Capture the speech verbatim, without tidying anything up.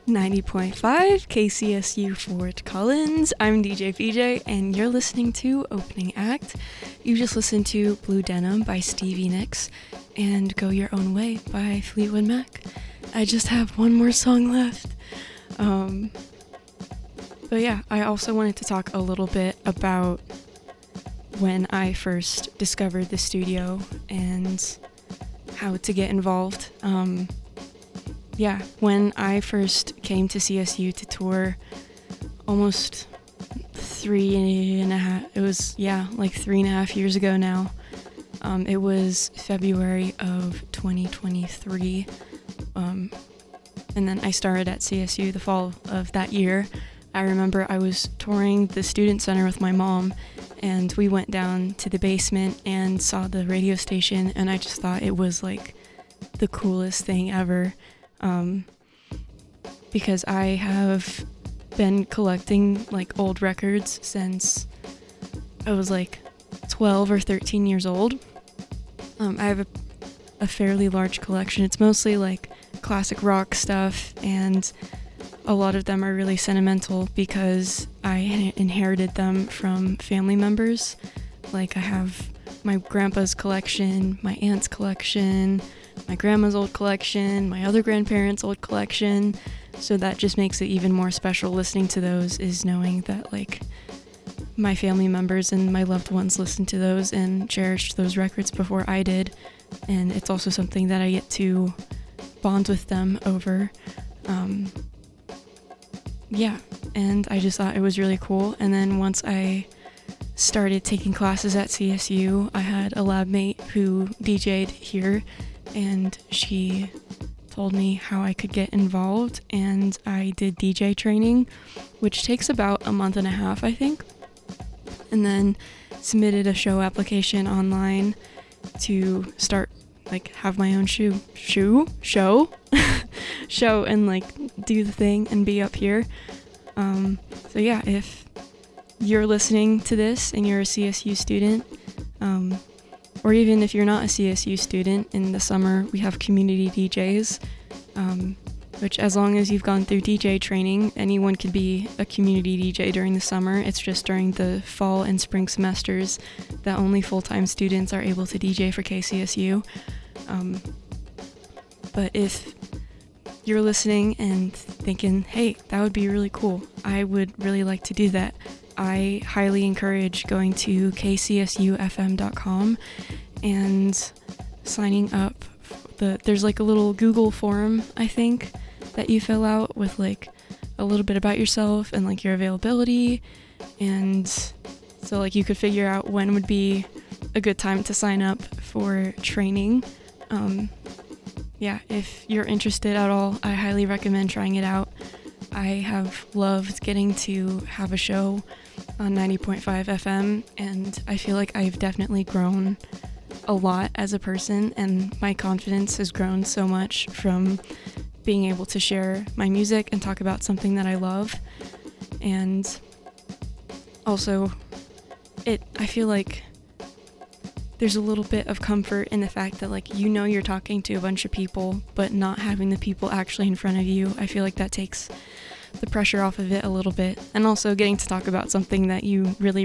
ninety point five K C S U Fort Collins. I'm D J P J, and you're listening to Opening Act. You just listened to Blue Denim by Stevie Nicks and Go Your Own Way by Fleetwood Mac. I just have one more song left. Um, but yeah, I also wanted to talk a little bit about when I first discovered the studio and how to get involved. Um, yeah, when I first came to C S U to tour almost three and a half, it was, yeah, like three and a half years ago now. Um, it was February of twenty twenty-three. Um, and then I started at C S U the fall of that year. I remember I was touring the student center with my mom, and we went down to the basement and saw the radio station, and I just thought it was like the coolest thing ever. Um, because I have been collecting like old records since I was like twelve or thirteen years old. Um, I have a, a fairly large collection. It's mostly like classic rock stuff, and a lot of them are really sentimental because I inherited them from family members. Like I have my grandpa's collection, my aunt's collection, my grandma's old collection, my other grandparents' old collection. So that just makes it even more special. Listening to those is knowing that like my family members and my loved ones listened to those and cherished those records before I did. And it's also something that I get to bond with them over. Um, yeah, and I just thought it was really cool. And then once I started taking classes at C S U, I had a lab mate who D J'd here, and she told me how I could get involved, and I did D J training, which takes about a month and a half, I think, and then submitted a show application online to start, like, have my own shoe, shoe, show, show, and, like, do the thing and be up here. Um, so yeah, if you're listening to this and you're a C S U student, um, or even if you're not a C S U student, in the summer we have community D Js, um, which as long as you've gone through D J training, anyone could be a community D J during the summer. It's just during the fall and spring semesters that only full-time students are able to D J for K C S U. Um, but if you're listening and thinking, hey, that would be really cool, I would really like to do that, I highly encourage going to k c s u f m dot com and signing up. The there's like a little Google form, I think, that you fill out with like a little bit about yourself and like your availability, and so like you could figure out when would be a good time to sign up for training. Um, yeah, if you're interested at all, I highly recommend trying it out. I have loved getting to have a show on ninety point five F M, and I feel like I've definitely grown a lot as a person, and my confidence has grown so much from being able to share my music and talk about something that I love. And also, it I feel like there's a little bit of comfort in the fact that, like, you know you're talking to a bunch of people, but not having the people actually in front of you. I feel like that takes the pressure off of it a little bit. And also getting to talk about something that you really